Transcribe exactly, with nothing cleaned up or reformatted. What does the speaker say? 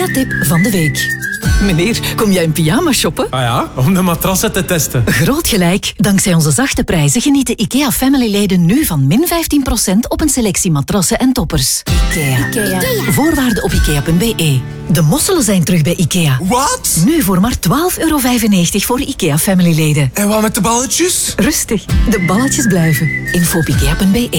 IKEA-tip van de week. Meneer, kom jij in pyjama shoppen? Ah ja, om de matrassen te testen. Groot gelijk. Dankzij onze zachte prijzen genieten IKEA Family-leden nu van min vijftien procent op een selectie matrassen en toppers. IKEA. IKEA. Voorwaarden op ikea punt be. De mosselen zijn terug bij IKEA. Wat? Nu voor maar twaalf euro vijfennegentig voor IKEA Family-leden. En wat met de balletjes? Rustig, de balletjes blijven. Info op ikea punt be.